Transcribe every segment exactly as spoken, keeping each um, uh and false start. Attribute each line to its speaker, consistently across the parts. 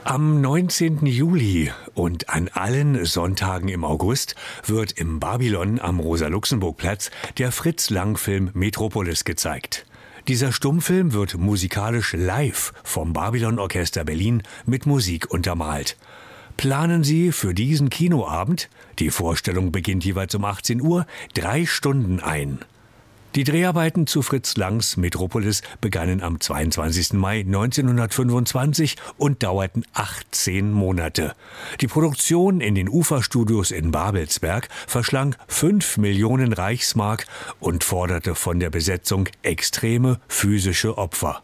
Speaker 1: Am neunzehnten Juli und an allen Sonntagen im August wird im Babylon am Rosa-Luxemburg-Platz der Fritz-Lang-Film Metropolis gezeigt. Dieser Stummfilm wird musikalisch live vom Babylon-Orchester Berlin mit Musik untermalt. Planen Sie für diesen Kinoabend, die Vorstellung beginnt jeweils um achtzehn Uhr, drei Stunden ein. Die Dreharbeiten zu Fritz Langs Metropolis begannen am zweiundzwanzigsten Mai neunzehnhundertfünfundzwanzig und dauerten achtzehn Monate. Die Produktion in den Uferstudios in Babelsberg verschlang fünf Millionen Reichsmark und forderte von der Besetzung extreme physische Opfer.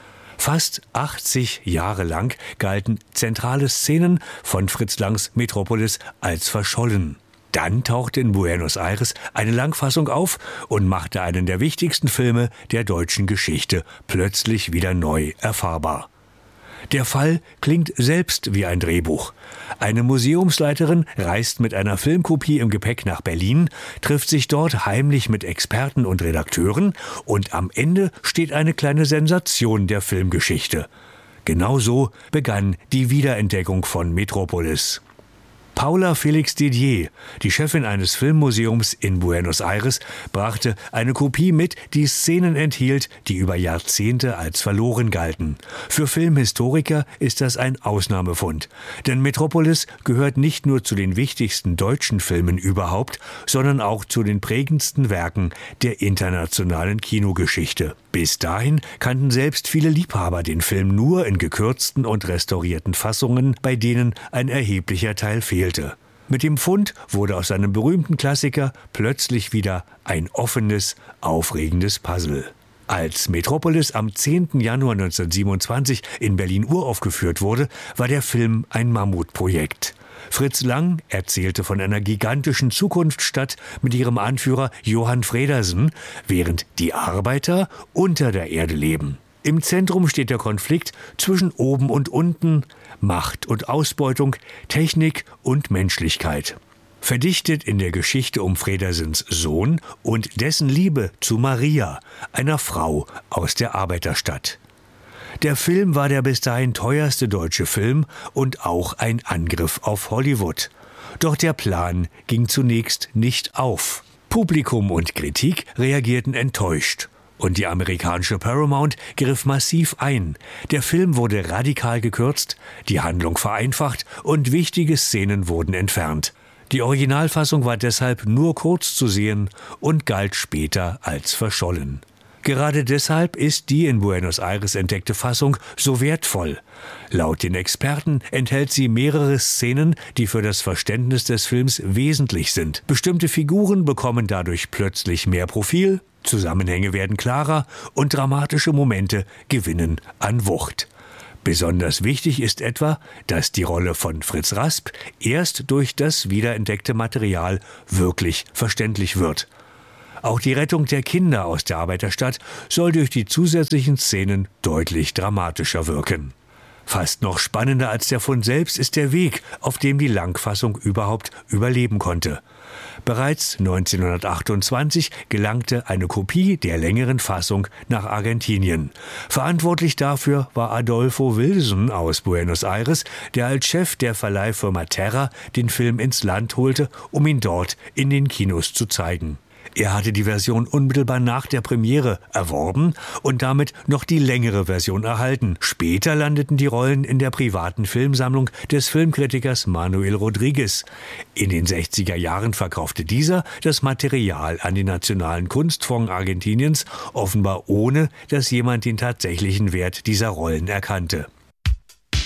Speaker 1: Fast achtzig Jahre lang galten zentrale Szenen von Fritz Langs Metropolis als verschollen. Dann tauchte in Buenos Aires eine Langfassung auf und machte einen der wichtigsten Filme der deutschen Geschichte plötzlich wieder neu erfahrbar. Der Fall klingt selbst wie ein Drehbuch. Eine Museumsleiterin reist mit einer Filmkopie im Gepäck nach Berlin, trifft sich dort heimlich mit Experten und Redakteuren und am Ende steht eine kleine Sensation der Filmgeschichte. Genauso begann die Wiederentdeckung von Metropolis. Paula Felix Didier, die Chefin eines Filmmuseums in Buenos Aires, brachte eine Kopie mit, die Szenen enthielt, die über Jahrzehnte als verloren galten. Für Filmhistoriker ist das ein Ausnahmefund. Denn Metropolis gehört nicht nur zu den wichtigsten deutschen Filmen überhaupt, sondern auch zu den prägendsten Werken der internationalen Kinogeschichte. Bis dahin kannten selbst viele Liebhaber den Film nur in gekürzten und restaurierten Fassungen, bei denen ein erheblicher Teil fehlte. Mit dem Fund wurde aus seinem berühmten Klassiker plötzlich wieder ein offenes, aufregendes Puzzle. Als Metropolis am zehnten Januar neunzehnhundertsiebenundzwanzig in Berlin uraufgeführt wurde, war der Film ein Mammutprojekt. Fritz Lang erzählte von einer gigantischen Zukunftsstadt mit ihrem Anführer Johann Fredersen, während die Arbeiter unter der Erde leben. Im Zentrum steht der Konflikt zwischen oben und unten, Macht und Ausbeutung, Technik und Menschlichkeit. Verdichtet in der Geschichte um Fredersens Sohn und dessen Liebe zu Maria, einer Frau aus der Arbeiterstadt. Der Film war der bis dahin teuerste deutsche Film und auch ein Angriff auf Hollywood. Doch der Plan ging zunächst nicht auf. Publikum und Kritik reagierten enttäuscht. Und die amerikanische Paramount griff massiv ein. Der Film wurde radikal gekürzt, die Handlung vereinfacht und wichtige Szenen wurden entfernt. Die Originalfassung war deshalb nur kurz zu sehen und galt später als verschollen. Gerade deshalb ist die in Buenos Aires entdeckte Fassung so wertvoll. Laut den Experten enthält sie mehrere Szenen, die für das Verständnis des Films wesentlich sind. Bestimmte Figuren bekommen dadurch plötzlich mehr Profil, Zusammenhänge werden klarer und dramatische Momente gewinnen an Wucht. Besonders wichtig ist etwa, dass die Rolle von Fritz Rasp erst durch das wiederentdeckte Material wirklich verständlich wird. Auch die Rettung der Kinder aus der Arbeiterstadt soll durch die zusätzlichen Szenen deutlich dramatischer wirken. Fast noch spannender als der Fund selbst ist der Weg, auf dem die Langfassung überhaupt überleben konnte. Bereits neunzehnhundertachtundzwanzig gelangte eine Kopie der längeren Fassung nach Argentinien. Verantwortlich dafür war Adolfo Wilson aus Buenos Aires, der als Chef der Verleihfirma Terra den Film ins Land holte, um ihn dort in den Kinos zu zeigen. Er hatte die Version unmittelbar nach der Premiere erworben und damit noch die längere Version erhalten. Später landeten die Rollen in der privaten Filmsammlung des Filmkritikers Manuel Rodriguez. In den sechziger Jahren verkaufte dieser das Material an den Nationalen Kunstfonds Argentiniens, offenbar ohne, dass jemand den tatsächlichen Wert dieser Rollen erkannte.